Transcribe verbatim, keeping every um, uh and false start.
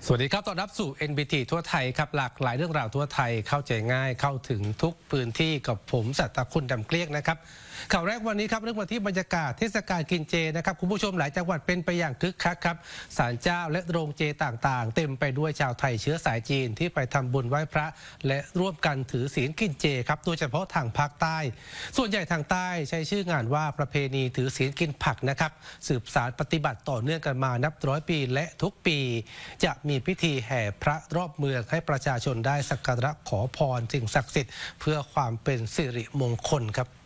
สวัสดีครับต้อนรับสู่ เอ็น บี ที ทั่วไทยครับหลากหลายเรื่องราวทั่วไทยเข้าใจง่ายเข้าถึงทุกพื้นที่กับผมสัตคุณดำเกลี้ยงนะครับข่าวแรกวันนี้ครับเรื่องวันที่บรรยากาศเทศกาลกินเจนะครับคุณผู้ชมหลายจังหวัดเป็นไปอย่างคึกคักครับศาลเจ้าและโรงเจต่างๆเต็มไปด้วยชาวไทยเชื้อสายจีนที่ไปทำบุญไหว้พระและร่วมกันถือศีลกินเจครับโดยเฉพาะทางภาคใต้ส่วนใหญ่ทางใต้ใช้ชื่องานว่าประเพณีถือศีลกินผักนะครับสืบสานปฏิบัติต่อเนื่องกันมานับร้อยปีและทุกปีจะมีพิธีแห่พระรอบเมืองให้ประชาชนได้สักการะขอพรสิ่งศักดิ์สิทธิ์เพื่อความเป็นสิริมงคลครับ